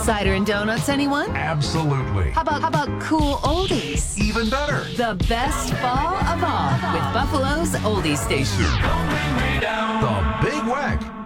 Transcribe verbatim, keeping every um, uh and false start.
cider and donuts, anyone? Absolutely. How about, how about cool oldies? Even better. The best fall of all with Buffalo's Oldies Station. The Big Weck.